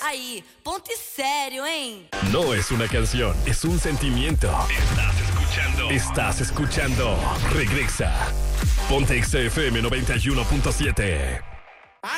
Aí, ponte sério, hein? No es una canción, es un sentimiento. Estás escuchando. Regresa. Ponte XFM 91.7.